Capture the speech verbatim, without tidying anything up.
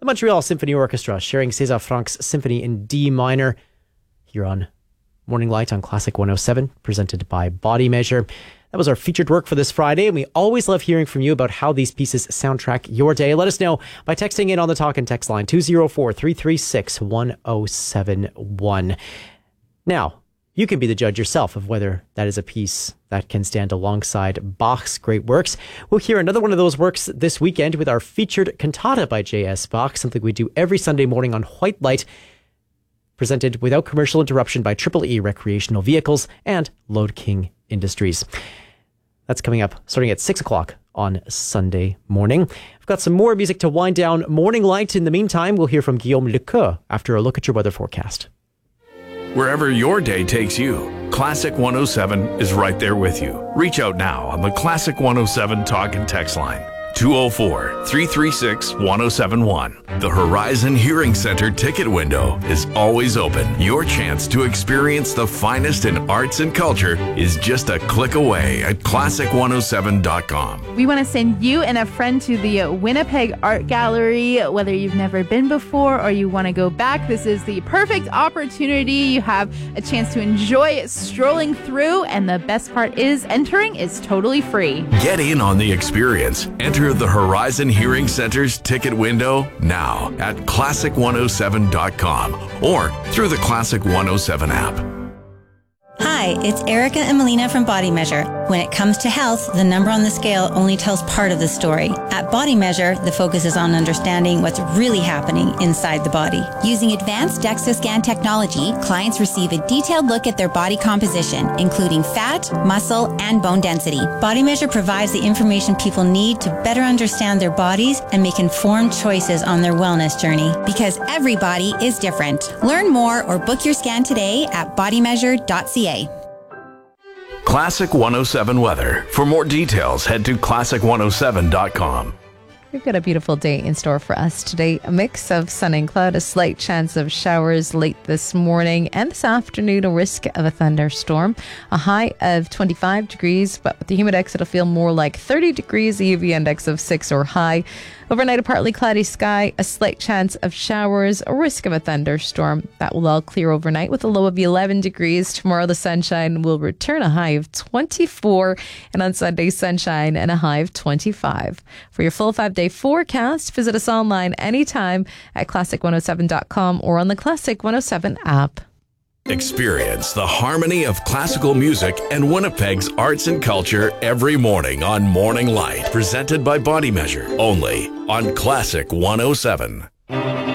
the Montreal Symphony Orchestra sharing César Franck's Symphony in D minor here on Morning Light on Classic one oh seven, presented by Body Measure. That was our featured work for this Friday, and we always love hearing from you about how these pieces soundtrack your day. Let us know by texting in on the Talk and Text line two oh four, three three six, one oh seven one. Now, you can be the judge yourself of whether that is a piece that can stand alongside Bach's great works. We'll hear another one of those works this weekend with our featured cantata by J S. Bach, something we do every Sunday morning on White Light, presented without commercial interruption by Triple E Recreational Vehicles and Lode King Industries. That's coming up starting at six o'clock on Sunday morning. I've got some more music to wind down Morning Light. In the meantime, we'll hear from Guillaume Lecoeur after a look at your weather forecast. Wherever your day takes you, Classic one oh seven is right there with you. Reach out now on the Classic one oh seven Talk and Text line. two oh four, three three six, one oh seven one. The Horizon Hearing Center ticket window is always open. Your chance to experience the finest in arts and culture is just a click away at classic one oh seven dot com. We want to send you and a friend to the Winnipeg Art Gallery. Whether you've never been before or you want to go back, this is the perfect opportunity. You have a chance to enjoy strolling through, and the best part is entering is totally free. Get in on the experience. Enter the Horizon Hearing Center's ticket window now at classic one oh seven dot com or through the Classic one oh seven app. Hi, it's Erica and Melina from Body Measure. When it comes to health, the number on the scale only tells part of the story. At Body Measure, the focus is on understanding what's really happening inside the body. Using advanced DEXA scan technology, clients receive a detailed look at their body composition, including fat, muscle, and bone density. Body Measure provides the information people need to better understand their bodies and make informed choices on their wellness journey. Because every body is different. Learn more or book your scan today at body measure dot c a. Classic one oh seven weather. For more details, head to classic one oh seven dot com. We've got a beautiful day in store for us today. A mix of sun and cloud, a slight chance of showers late this morning and this afternoon, a risk of a thunderstorm. A high of twenty-five degrees, but with the humidex, it'll feel more like thirty degrees, a U V index of six or high. Overnight, a partly cloudy sky, a slight chance of showers, a risk of a thunderstorm. That will all clear overnight with a low of eleven degrees. Tomorrow, the sunshine will return, a high of twenty-four. And on Sunday, sunshine and a high of twenty-five. For your full five-day forecast, visit us online anytime at classic one oh seven dot com or on the Classic one oh seven app. Experience the harmony of classical music and Winnipeg's arts and culture every morning on Morning Light, presented by Body Measure, only on Classic one oh seven.